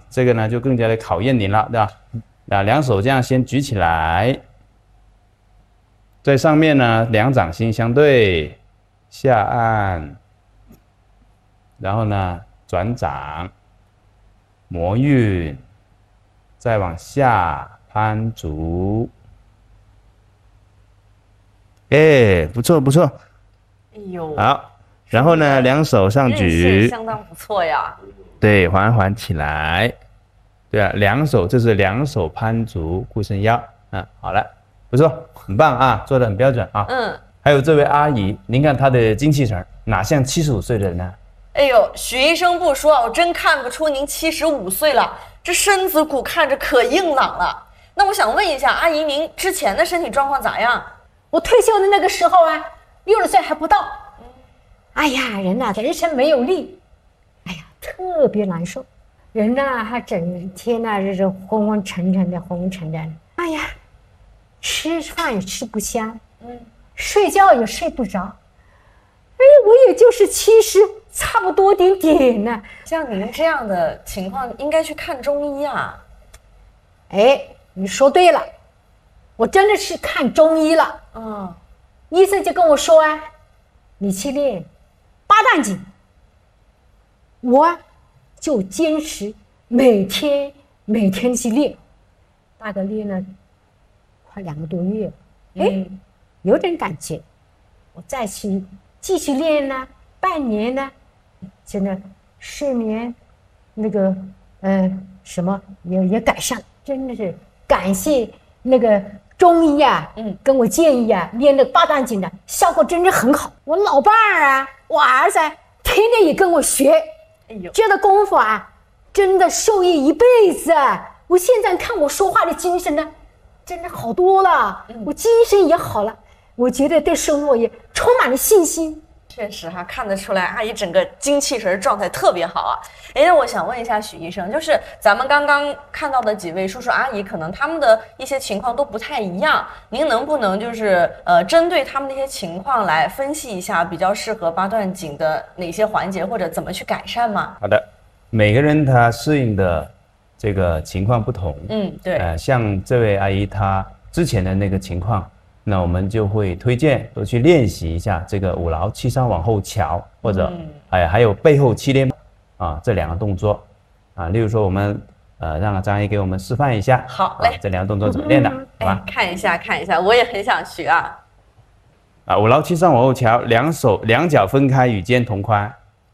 这个呢就更加的考验你了，对吧？啊，两手这样先举起来，在上面呢两掌心相对，下按，然后呢转掌，摩运，再往下攀足。哎，不错不错。 哎呦， 好，然后呢两手上韧性举， 相当不错呀。 对，缓缓起来。对啊，两手，这是两手攀足，固伸腰。好了，不错，很棒啊，做得很标准啊。还有这位阿姨，您看她的精气神，哪像75岁的人呢？ 哎呦，许医生不说，我真看不出您75岁了，这身子骨看着可硬朗了。那我想问一下，阿姨，您之前的身体状况咋样？ 我退休的那个时候啊，60岁还不到。哎呀，人呐，人生没有力，哎呀，特别难受。人呐，还整天呐，这是昏昏沉沉的，昏昏沉沉的。哎呀，吃饭也吃不香，睡觉也睡不着。哎，我也就是70，差不多点呢。 像您这样的情况，应该去看中医啊。 哎，你说对了，我真的是看中医了。医生就跟我说啊，你去练八段锦。我就坚持每天去练，大概练了快2个多月，有点感觉。我再去继续练呢，半年呢，真的睡眠那个什么也改善，真的是感谢那个中医啊，跟我建议啊，练那个八段锦的效果真的很好。我老伴儿啊，我儿子天天也跟我学。 哎呦， 这个功夫啊，真的受益一辈子啊！我现在看我说话的精神呢，真的好多了，我精神也好了，我觉得对生活也充满了信心。 确实哈，看得出来阿姨整个精气神状态特别好啊。哎，那我想问一下许医生，就是咱们刚刚看到的几位叔叔阿姨，可能他们的一些情况都不太一样，您能不能就是针对他们的一些情况来分析一下，比较适合八段锦的哪些环节，或者怎么去改善吗？ 好的，每个人他适应的这个情况不同。 对。 像这位阿姨她之前的那个情况，那我们就会推荐多去练习一下这个五劳七伤往后翘，或者还有背后七连啊这2个动作啊。例如说我们让张阿姨给我们示范一下。 好嘞， 这2个动作怎么练的？好吧？ 看一下，我也很想学啊。 五劳七伤往后翘，两脚分开与肩同宽，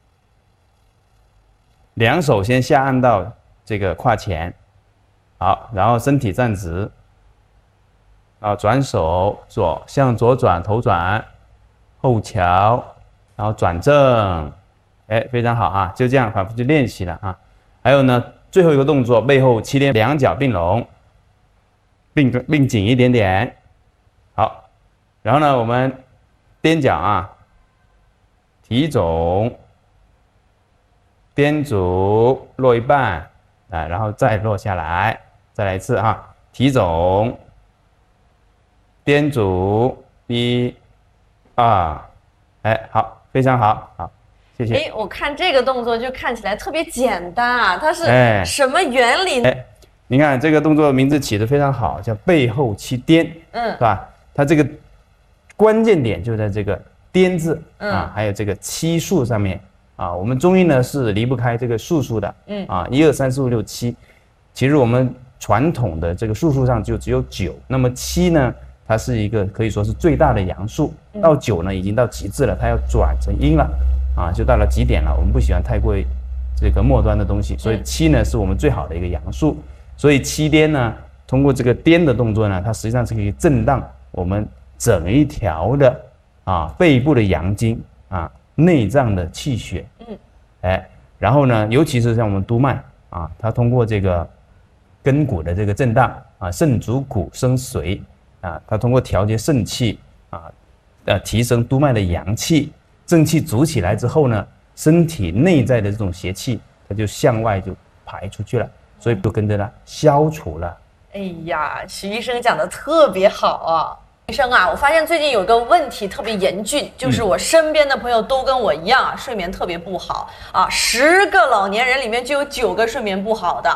两手先下按到这个胯前，好，然后身体站直。转手向左转，头转，后翘，然后转正，非常好啊！就这样反复去练习了啊。还有呢，最后一个动作，背后七连，两脚并拢，并紧一点点。好，然后呢，我们踮脚啊，提踵，踮足落一半，然后再落下来，再来一次哈，提踵。踮足1、2，好，非常好，好，谢谢。 我看这个动作就看起来特别简单啊，它是什么原理呢？ 你看这个动作名字起得非常好，叫背后七颠，是吧？它这个关键点就在这个颠字还有这个七数上面啊。我们中医呢是离不开这个数数的，1、2、3、4、5、6、7。其实我们传统的这个数数上就只有9，那么7呢？它是一个可以说是最大的阳数，到9呢已经到极致了，它要转成阴了啊，就到了极点了。我们不喜欢太过这个末端的东西，所以7呢是我们最好的一个阳数。所以七颠呢，通过这个颠的动作呢，它实际上是可以震荡我们整一条的背部的阳经啊，内脏的气血。然后呢，尤其是像我们督脉啊，它通过这个根骨的这个震荡啊，肾主骨生髓。它通过调节肾气提升督脉的阳气，正气足起来之后呢，身体内在的这种邪气，它就向外就排出去了，所以就跟着呢消除了。 哎呀，许医生讲的特别好啊！医生啊，我发现最近有一个问题特别严峻，就是我身边的朋友都跟我一样睡眠特别不好啊，10个老年人里面就有9个睡眠不好的。